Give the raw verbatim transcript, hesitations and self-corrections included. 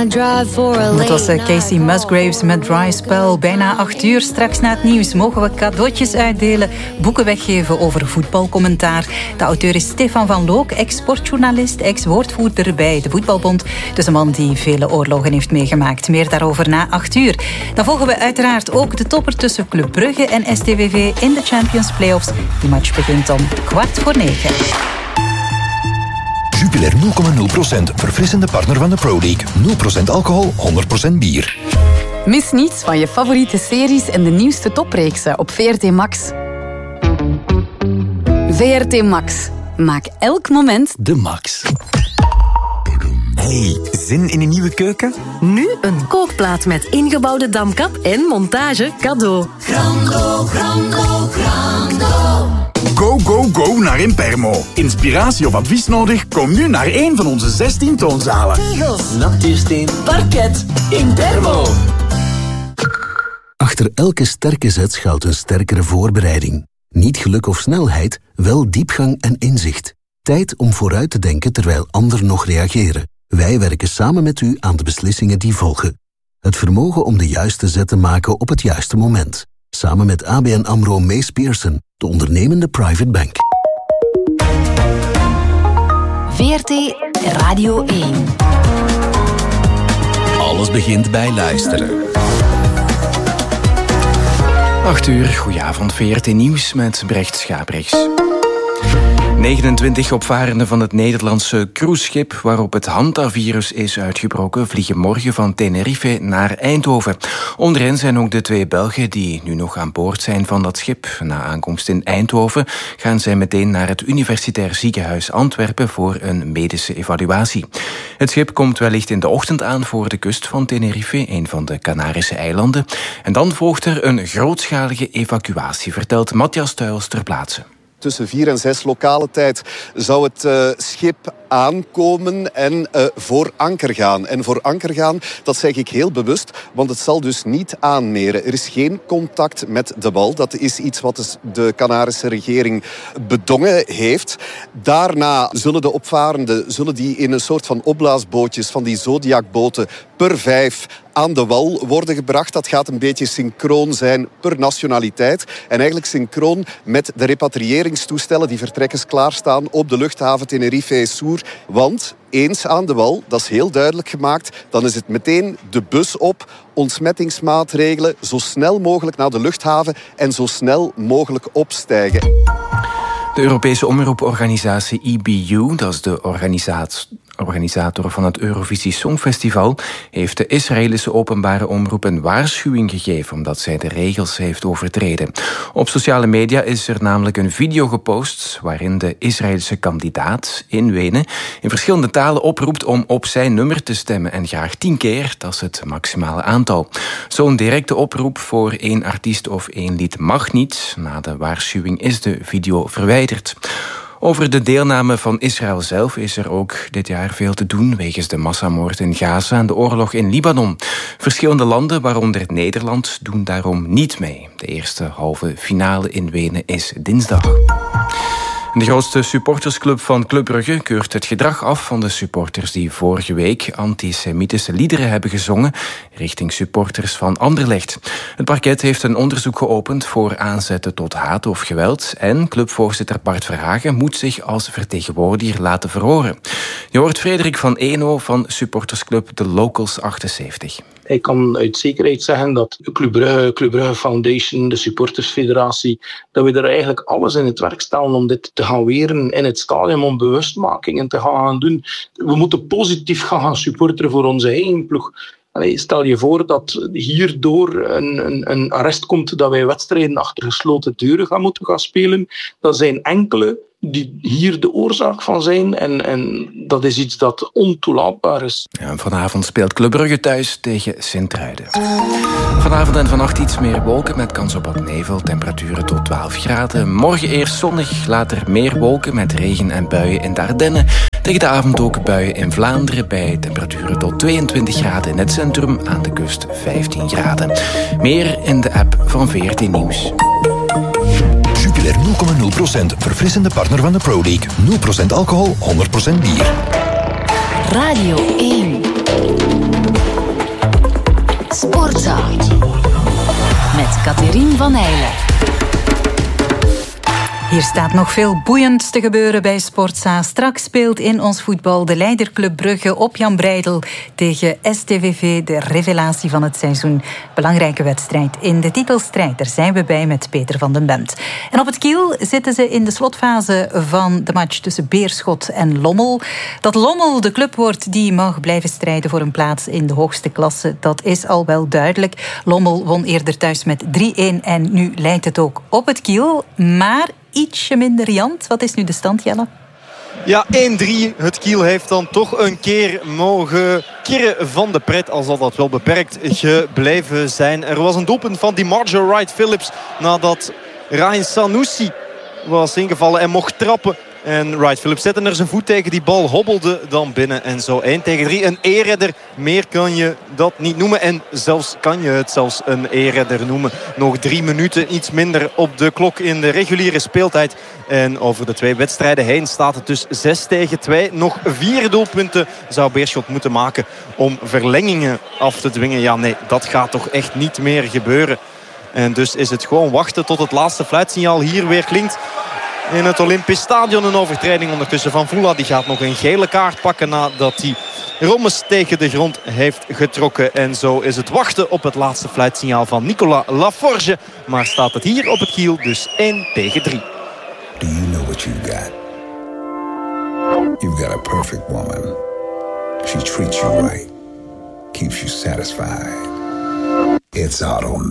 Dat was Casey Musgraves met Dry Spell. Bijna acht uur. Straks na het nieuws mogen we cadeautjes uitdelen, boeken weggeven over voetbalcommentaar. De auteur is Stefan van Look, ex-sportjournalist, ex-woordvoerder bij de Voetbalbond. Dus een man die vele oorlogen heeft meegemaakt. Meer daarover na acht uur. Dan volgen we uiteraard ook de topper tussen Club Brugge en S T V V in de Champions Playoffs. Die match begint om kwart voor negen. Jupiler nul komma nul procent, verfrissende partner van de Pro League. nul procent alcohol, honderd procent bier. Mis niets van je favoriete series en de nieuwste topreeksen op V R T Max. V R T Max. Maak elk moment de max. Hey, zin in een nieuwe keuken? Nu een kookplaat met ingebouwde damkap en montage cadeau. Grando, grando, grando. Go, go, go naar Impermo. Inspiratie of advies nodig? Kom nu naar een van onze zestien toonzalen. Tegels, natuursteen, parket, Impermo. Achter elke sterke zet schuilt een sterkere voorbereiding. Niet geluk of snelheid, wel diepgang en inzicht. Tijd om vooruit te denken terwijl anderen nog reageren. Wij werken samen met u aan de beslissingen die volgen. Het vermogen om de juiste zet te maken op het juiste moment. Samen met A B N AMRO Mees Pearson, de ondernemende private bank. V R T Radio één. Alles begint bij luisteren. acht uur, goedenavond, V R T Nieuws met Brecht Schaprechts. negenentwintig opvarenden van het Nederlandse cruiseschip waarop het Hantavirus is uitgebroken vliegen morgen van Tenerife naar Eindhoven. Onder hen zijn ook de twee Belgen die nu nog aan boord zijn van dat schip. Na aankomst in Eindhoven gaan zij meteen naar het Universitair Ziekenhuis Antwerpen voor een medische evaluatie. Het schip komt wellicht in de ochtend aan voor de kust van Tenerife, een van de Canarische eilanden. En dan volgt er een grootschalige evacuatie, vertelt Matthias Tuils ter plaatse. Tussen vier en zes lokale tijd zou het uh, schip aankomen en uh, voor anker gaan. En voor anker gaan, dat zeg ik heel bewust, want het zal dus niet aanmeren. Er is geen contact met de wal. Dat is iets wat de Canarische regering bedongen heeft. Daarna zullen de opvarenden zullen die in een soort van opblaasbootjes, van die Zodiac-boten, per vijf aan de wal worden gebracht. Dat gaat een beetje synchroon zijn per nationaliteit. En eigenlijk synchroon met de repatrieringstoestellen die vertrekkers klaarstaan op de luchthaven Tenerife-Sur. Want eens aan de wal, dat is heel duidelijk gemaakt, dan is het meteen de bus op, ontsmettingsmaatregelen, zo snel mogelijk naar de luchthaven en zo snel mogelijk opstijgen. De Europese omroeporganisatie E B U, dat is de organisatie... organisator van het Eurovisie Songfestival, heeft de Israëlische openbare omroep een waarschuwing gegeven omdat zij de regels heeft overtreden. Op sociale media is er namelijk een video gepost waarin de Israëlische kandidaat in Wenen in verschillende talen oproept om op zijn nummer te stemmen en graag tien keer, dat is het maximale aantal. Zo'n directe oproep voor één artiest of één lied mag niet. Na de waarschuwing is de video verwijderd. Over de deelname van Israël zelf is er ook dit jaar veel te doen wegens de massamoord in Gaza en de oorlog in Libanon. Verschillende landen, waaronder Nederland, doen daarom niet mee. De eerste halve finale in Wenen is dinsdag. De grootste supportersclub van Club Brugge keurt het gedrag af van de supporters die vorige week antisemitische liederen hebben gezongen richting supporters van Anderlecht. Het parket heeft een onderzoek geopend voor aanzetten tot haat of geweld en clubvoorzitter Bart Verhagen moet zich als vertegenwoordiger laten verhoren. Je hoort Frederik van Eno van supportersclub de Locals achtenzeventig. Ik kan uit zekerheid zeggen dat Club Brugge, Club Brugge Foundation, de supportersfederatie, dat we er eigenlijk alles in het werk stellen om dit te gaan weren in het stadion, om bewustmakingen te gaan doen. We moeten positief gaan supporteren voor onze eigen ploeg. Allee, stel je voor dat hierdoor een, een, een arrest komt dat wij wedstrijden achter gesloten deuren gaan moeten gaan spelen. Dat zijn enkele die hier de oorzaak van zijn. En, en dat is iets dat ontoelaatbaar is. Ja, vanavond speelt Club Brugge thuis tegen Sint-Truiden. Vanavond en vannacht iets meer wolken met kans op wat nevel. Temperaturen tot twaalf graden. Morgen eerst zonnig, later meer wolken met regen en buien in de Ardennen. Tegen de avond ook buien in Vlaanderen bij temperaturen tot tweeëntwintig graden in het centrum. Aan de kust vijftien graden. Meer in de app van V R T Nieuws. Jupiler nul komma nul procent, verfrissende partner van de Pro League. nul procent alcohol, honderd procent bier. Radio één. Rien van Eijlen. Hier staat nog veel boeiends te gebeuren bij Sportza. Straks speelt in ons voetbal de leiderclub Brugge op Jan Breydel tegen S T V V, de revelatie van het seizoen. Belangrijke wedstrijd in de titelstrijd. Daar zijn we bij met Peter van den Bemt. En op het kiel zitten ze in de slotfase van de match tussen Beerschot en Lommel. Dat Lommel de club wordt die mag blijven strijden voor een plaats in de hoogste klasse, dat is al wel duidelijk. Lommel won eerder thuis met drie-een en nu leidt het ook op het kiel. Maar ietsje minder riant. Wat is nu de stand, Jelle? Ja, één drie. Het Kiel heeft dan toch een keer mogen kirren van de pret, al zal dat wel beperkt gebleven zijn. Er was een doelpunt van DiMaggio Wright-Phillips nadat Ryan Sanusi was ingevallen en mocht trappen. En Wright-Phillips zette er zijn voet tegen. Die bal hobbelde dan binnen. En zo één tegen drie. Een e-redder. Meer kan je dat niet noemen. En zelfs kan je het zelfs een e-redder noemen. Nog drie minuten, iets minder op de klok in de reguliere speeltijd. En over de twee wedstrijden heen staat het dus zes tegen twee. Nog vier doelpunten zou Beerschot moeten maken om verlengingen af te dwingen. Ja, nee, dat gaat toch echt niet meer gebeuren. En dus is het gewoon wachten tot het laatste fluitsignaal hier weer klinkt. In het Olympisch Stadion een overtreding ondertussen van Vula. Die gaat nog een gele kaart pakken nadat hij Rommes tegen de grond heeft getrokken. En zo is het wachten op het laatste fluitsignaal van Nicolas Laforge. Maar staat het hier op het Kiel dus één tegen drie. Do you know what you got? You've got a perfect woman. She treats you right. Keeps you satisfied. It's automatic.